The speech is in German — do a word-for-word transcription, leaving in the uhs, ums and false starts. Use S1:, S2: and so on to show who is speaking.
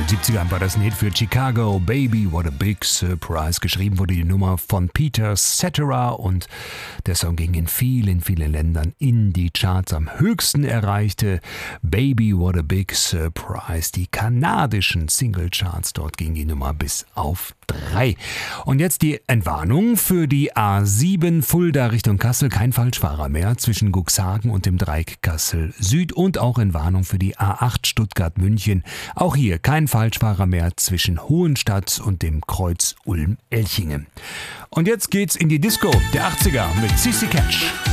S1: siebzigern war das ein Hit für Chicago, Baby, What a Big Surprise. Geschrieben wurde die Nummer von Peter Cetera und der Song ging in vielen, vielen Ländern in die Charts. Am höchsten erreichte Baby, What a Big Surprise die kanadischen Singlecharts. Dort ging die Nummer bis auf drei. Und jetzt die Entwarnung für die A sieben Fulda Richtung Kassel. Kein Falschfahrer mehr zwischen Cuxhaven und dem Dreieck Kassel Süd und auch Entwarnung für die A acht Stuttgart-München. Auch hier kein Falschfahrer mehr zwischen Hohenstadt und dem Kreuz Ulm-Elchingen. Und jetzt geht's in die Disco der achtziger mit C C Catch.